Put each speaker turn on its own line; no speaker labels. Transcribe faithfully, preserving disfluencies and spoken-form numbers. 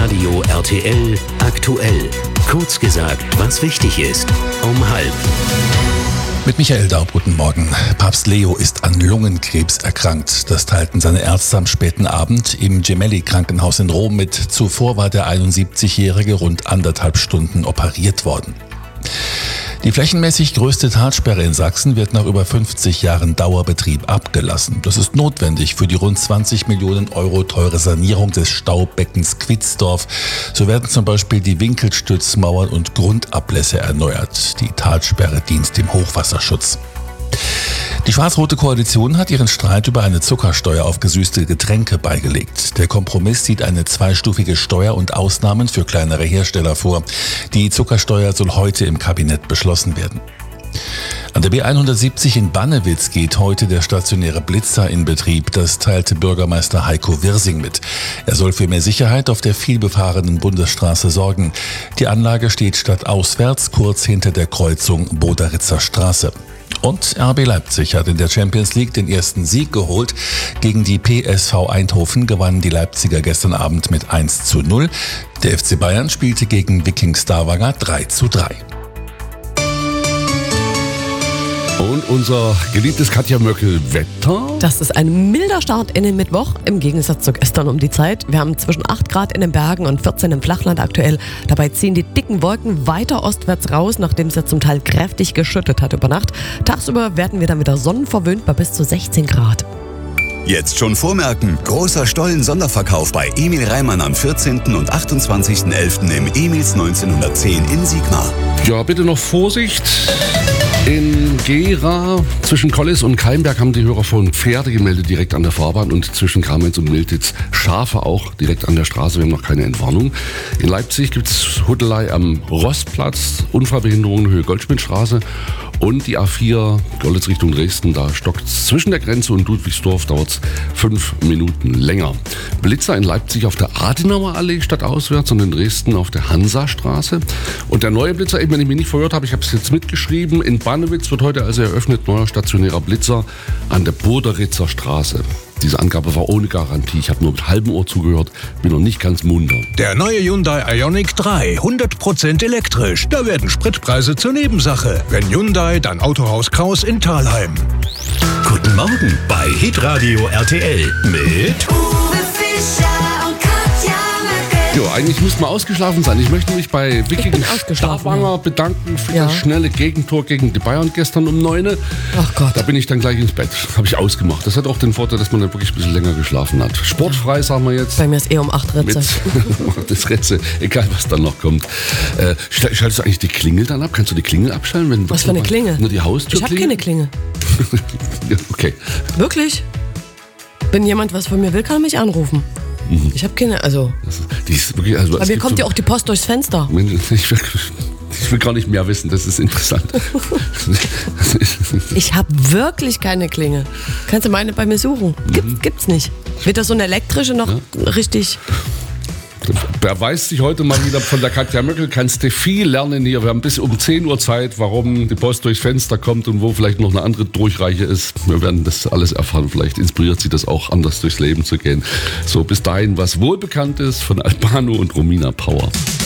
Hitradio R T L aktuell. Kurz gesagt, was wichtig ist. Um halb.
Mit Michael Daub, guten Morgen. Papst Leo ist an Lungenkrebs erkrankt. Das teilten seine Ärzte am späten Abend im Gemelli-Krankenhaus in Rom mit. Zuvor war der einundsiebzigjährige rund anderthalb Stunden operiert worden. Die flächenmäßig größte Talsperre in Sachsen wird nach über fünfzig Jahren Dauerbetrieb abgelassen. Das ist notwendig für die rund zwanzig Millionen Euro teure Sanierung des Staubeckens Quitzdorf. So werden zum Beispiel die Winkelstützmauern und Grundablässe erneuert. Die Talsperre dient dem Hochwasserschutz. Die schwarz-rote Koalition hat ihren Streit über eine Zuckersteuer auf gesüßte Getränke beigelegt. Der Kompromiss sieht eine zweistufige Steuer und Ausnahmen für kleinere Hersteller vor. Die Zuckersteuer soll heute im Kabinett beschlossen werden. An der B hundertsiebzig in Bannewitz geht heute der stationäre Blitzer in Betrieb. Das teilte Bürgermeister Heiko Wirsing mit. Er soll für mehr Sicherheit auf der vielbefahrenen Bundesstraße sorgen. Die Anlage steht stadtauswärts kurz hinter der Kreuzung Boderitzer Straße. Und R B Leipzig hat in der Champions League den ersten Sieg geholt. Gegen die P S V Eindhoven gewannen die Leipziger gestern Abend mit eins zu null. Der F C Bayern spielte gegen Viking Stavanger drei zu drei.
Und unser geliebtes Katja Möckel-Wetter.
Das ist ein milder Start in den Mittwoch, im Gegensatz zu gestern um die Zeit. Wir haben zwischen acht Grad in den Bergen und vierzehn im Flachland aktuell. Dabei ziehen die dicken Wolken weiter ostwärts raus, nachdem es ja zum Teil kräftig geschüttet hat über Nacht. Tagsüber werden wir dann wieder sonnenverwöhnt bei bis zu sechzehn Grad.
Jetzt schon vormerken. Großer Stollen-Sonderverkauf bei Emil Reimann am vierzehnten und achtundzwanzigsten elften im Emils neunzehnhundertzehn in Sigmar.
Ja, bitte noch Vorsicht. In Gera zwischen Kollis und Keimberg haben die Hörer von Pferde gemeldet, direkt an der Fahrbahn, und zwischen Kamenz und Miltitz Schafe auch direkt an der Straße. Wir haben noch keine Entwarnung. In Leipzig gibt es Huddelei am Rostplatz, Unfallbehinderungen Höhe Goldschmidtstraße, und die A vier Görlitz Richtung Dresden. Da stockt es zwischen der Grenze und Ludwigsdorf, dauert es fünf Minuten länger. Blitzer in Leipzig auf der Adenauer Allee statt auswärts und in Dresden auf der Hansastraße. Und der neue Blitzer, eben wenn ich mich nicht verhört habe, ich habe es jetzt mitgeschrieben, in Bannewitz wird heute also eröffnet, neuer stationärer Blitzer an der Boderitzer Straße. Diese Angabe war ohne Garantie. Ich habe nur mit halbem Ohr zugehört, bin noch nicht ganz munter.
Der neue Hyundai Ioniq drei, hundert Prozent elektrisch. Da werden Spritpreise zur Nebensache. Wenn Hyundai, dann Autohaus Kraus in Thalheim.
Guten Morgen bei Hitradio R T L mit
Uwe Fischer und Katja Möckel.
Ja, eigentlich müsste man ausgeschlafen sein. Ich möchte mich bei Viking Stavanger bedanken für
Ja.
das schnelle Gegentor gegen die Bayern gestern um neun.
Ach Gott.
Da bin ich dann gleich ins Bett. Habe ich ausgemacht. Das hat auch den Vorteil, dass man dann wirklich ein bisschen länger geschlafen hat. Sportfrei, sagen wir jetzt.
Bei mir ist eh um acht Ritze.
Mit das Rätsel, egal was dann noch kommt. Äh, stell- schaltest du eigentlich die Klingel dann ab? Kannst du die Klingel abstellen? Wenn
Was für eine Klingel?
Nur die Haustür.
Ich habe keine Klinge.
Ja, okay.
Wirklich? Wenn jemand was von mir will, kann er mich anrufen.
Mhm.
Ich habe keine, also...
Das ist, die ist wirklich, also,
Aber
es
mir
gibt
kommt
so-
ja auch die Post durchs Fenster.
Mensch, Ich will, ich will gar nicht mehr wissen, das ist interessant.
Ich habe wirklich keine Klinge. Kannst du meine bei mir suchen? Gibt, Gibt's nicht. Weder so eine elektrische noch richtig...
Beweist sich heute mal wieder von der Katja Möckel, kannst du viel lernen hier. Wir haben bis um zehn Uhr Zeit, warum die Post durchs Fenster kommt und wo vielleicht noch eine andere Durchreiche ist. Wir werden das alles erfahren. Vielleicht inspiriert sie das auch, anders durchs Leben zu gehen. So, bis dahin was Wohlbekanntes von Albano und Romina Power.